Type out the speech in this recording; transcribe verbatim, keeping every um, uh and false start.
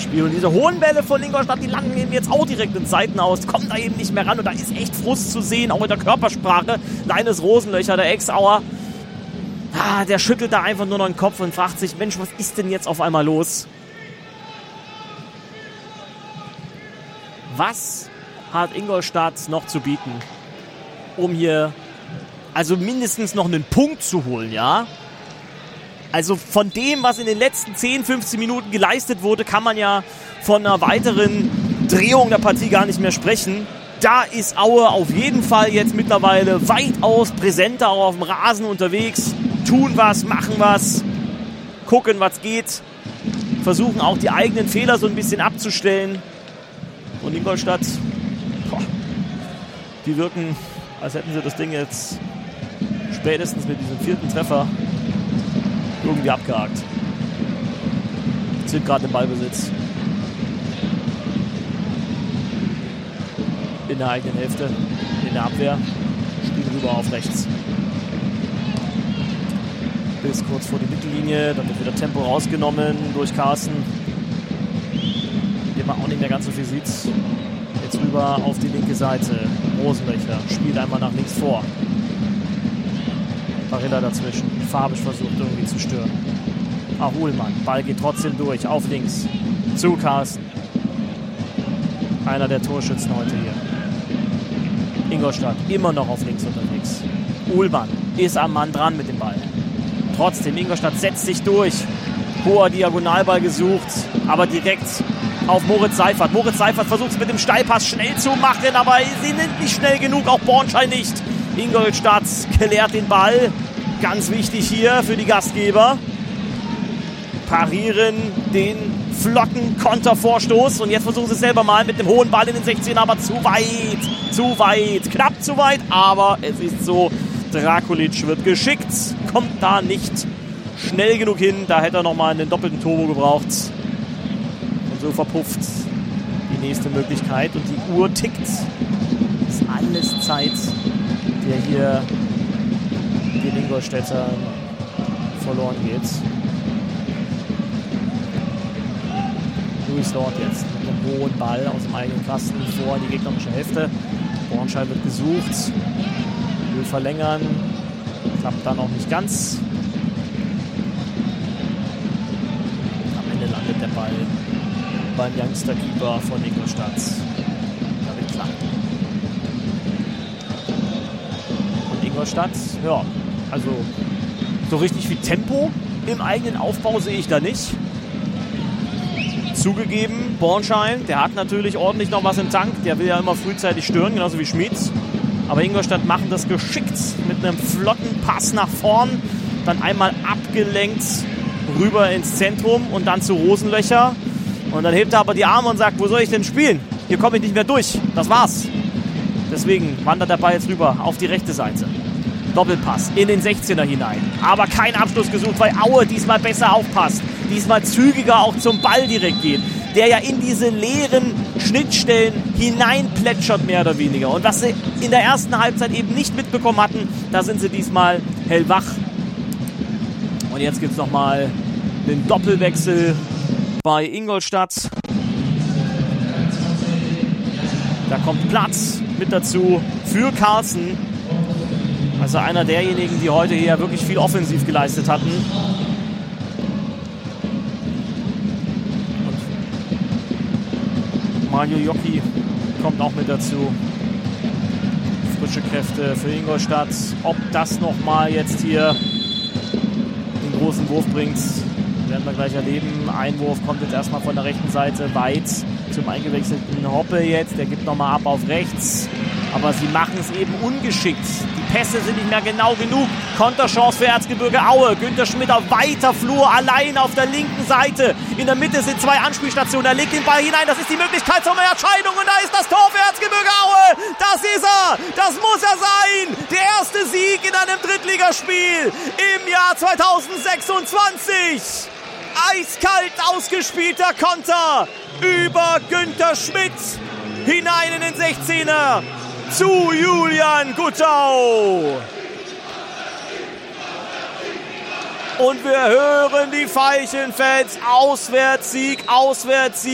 Spiel. Und diese hohen Bälle von Ingolstadt, die landen eben jetzt auch direkt in Seiten aus, kommen da eben nicht mehr ran. Und da ist echt Frust zu sehen, auch in der Körpersprache. Deines Rosenlöcher, der Ex-Auer, ah, der schüttelt da einfach nur noch den Kopf und fragt sich, Mensch, was ist denn jetzt auf einmal los? Was hat Ingolstadt noch zu bieten, um hier also mindestens noch einen Punkt zu holen, ja? Also von dem, was in den letzten zehn, fünfzehn Minuten geleistet wurde, kann man ja von einer weiteren Drehung der Partie gar nicht mehr sprechen. Da ist Aue auf jeden Fall jetzt mittlerweile weitaus präsenter auch auf dem Rasen unterwegs. Tun was, machen was, gucken, was geht. Versuchen auch die eigenen Fehler so ein bisschen abzustellen. Und Ingolstadt, boah, die wirken, als hätten sie das Ding jetzt spätestens mit diesem vierten Treffer irgendwie abgehakt. Sind gerade im Ballbesitz. In der eigenen Hälfte, in der Abwehr. Spielen rüber auf rechts. Bis kurz vor die Mittellinie. Dann wird wieder Tempo rausgenommen durch Carsten. Den man auch nicht mehr ganz so viel sieht. Jetzt rüber auf die linke Seite. Rosenlöcher spielt einmal nach links vor. Barilla dazwischen. Fabisch versucht irgendwie zu stören. Auch Uhlmann. Ball geht trotzdem durch. Auf links. Zu Carsten. Einer der Torschützen heute hier. Ingolstadt immer noch auf links unterwegs. Uhlmann ist am Mann dran mit dem Ball. Trotzdem, Ingolstadt setzt sich durch. Hoher Diagonalball gesucht. Aber direkt auf Moritz Seifert. Moritz Seifert versucht es mit dem Steilpass schnell zu machen. Aber sie sind nicht schnell genug. Auch Bornschein nicht. Ingolstadt klärt den Ball. Ganz wichtig hier für die Gastgeber. Parieren den flotten Kontervorstoß. Und jetzt versuchen sie es selber mal mit dem hohen Ball in den sechzehner. Aber zu weit, zu weit, knapp zu weit. Aber es ist so, Drakulic wird geschickt. Kommt da nicht schnell genug hin. Da hätte er nochmal einen doppelten Turbo gebraucht. Und so verpufft die nächste Möglichkeit. Und die Uhr tickt. Das ist alles Zeit, der hier den Ingolstädtern verloren geht. Luis Lord jetzt mit einem hohen Ball aus dem eigenen Kasten vor in die gegnerische Hälfte. Bornschein wird gesucht, will verlängern, klappt dann auch nicht ganz. Am Ende landet der Ball beim Youngster-Keeper von Ingolstadt. David Klang. Und Ingolstadt, ja, also so richtig viel Tempo im eigenen Aufbau sehe ich da nicht. Zugegeben, Bornschein, der hat natürlich ordentlich noch was im Tank. Der will ja immer frühzeitig stören, genauso wie Schmitz. Aber Ingolstadt machen das geschickt mit einem flotten Pass nach vorn. Dann einmal abgelenkt rüber ins Zentrum und dann zu Rosenlöcher. Und dann hebt er aber die Arme und sagt, wo soll ich denn spielen? Hier komme ich nicht mehr durch. Das war's. Deswegen wandert der Ball jetzt rüber auf die rechte Seite. Doppelpass in den sechzehner hinein. Aber kein Abschluss gesucht, weil Aue diesmal besser aufpasst. Diesmal zügiger auch zum Ball direkt geht. Der ja in diese leeren Schnittstellen hineinplätschert, mehr oder weniger. Und was sie in der ersten Halbzeit eben nicht mitbekommen hatten, da sind sie diesmal hellwach. Und jetzt gibt es nochmal den Doppelwechsel bei Ingolstadt. Da kommt Platz mit dazu für Carsten. Also einer derjenigen, die heute hier wirklich viel offensiv geleistet hatten. Und Mario Jocki kommt auch mit dazu. Frische Kräfte für Ingolstadt. Ob das nochmal jetzt hier den großen Wurf bringt, werden wir gleich erleben. Einwurf kommt jetzt erstmal von der rechten Seite weit zum eingewechselten Hoppe jetzt. Der gibt nochmal ab auf rechts. Aber sie machen es eben ungeschickt. Die Pässe sind nicht mehr genau genug. Konterchance für Erzgebirge Aue. Günther Schmidt auf weiter Flur, allein auf der linken Seite. In der Mitte sind zwei Anspielstationen. Er legt den Ball hinein. Das ist die Möglichkeit zur Entscheidung. Und da ist das Tor für Erzgebirge Aue. Das ist er. Das muss er sein. Der erste Sieg in einem Drittligaspiel im Jahr zweitausendsechsundzwanzig. Eiskalt ausgespielter Konter über Günther Schmidt. Hinein in den sechzehner. Zu Julian Guttau. Und wir hören die Veilchenfans. Auswärtssieg, Auswärtssieg.